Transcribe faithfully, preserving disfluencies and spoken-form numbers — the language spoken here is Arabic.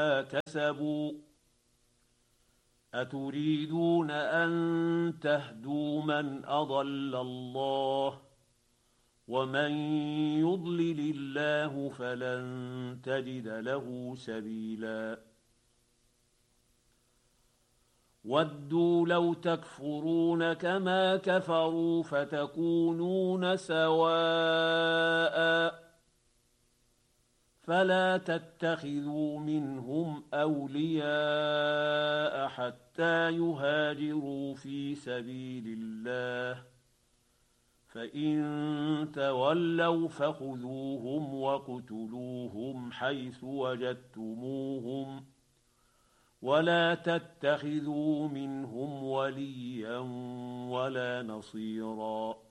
كسبوا أتريدون أن تهدوا من أضل الله ومن يضلل الله فلن تجد له سبيلا ودوا لو تكفرون كما كفروا فتكونون سواء فلا تتخذوا منهم أولياء حتى يهاجروا في سبيل الله فإن تولوا فخذوهم واقتلوهم حيث وجدتموهم ولا تتخذوا منهم وليا ولا نصيرا